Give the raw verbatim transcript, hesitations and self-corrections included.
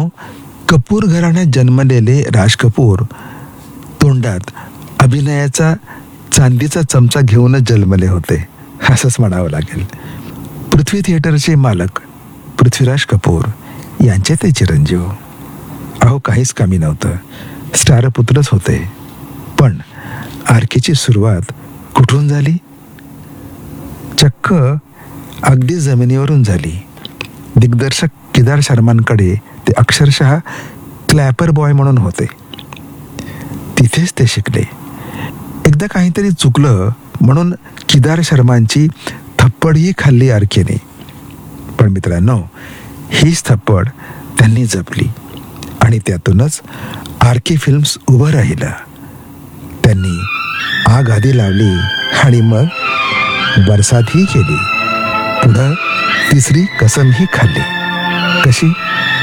मित्रांनो, कपूर घराण्यात जन्मलेले राज कपूर तोंडात अभिनयाचा चांदीचा चमचा घेऊनच जन्मले होते, असंच म्हणावं लागेल. पृथ्वी थिएटरचे मालक पृथ्वीराज कपूर यांचे ते चिरंजीव. अहो, काहीच कमी नव्हतं, स्टारपुत्रच होते. पण आर्केची सुरुवात कुठून झाली? चक्क अगदी जमिनीवरून झाली. दिग्दर्शक केदार शर्मांकडे ते अक्षरशः क्लॅपर बॉय म्हणून होते. तिथेच ते शिकले. एकदा काहीतरी चुकलं म्हणून केदार शर्मांची थप्पडही खाल्ली आर्केने. पण मित्रांनो, हीच थप्पड त्यांनी जपली आणि त्यातूनच आर्के फिल्म्स उभं राहिलं. त्यांनी आग आधी लावली आणि मग बरसातही केली. पुढं तिसरी कसमही खाल्ली. कशी?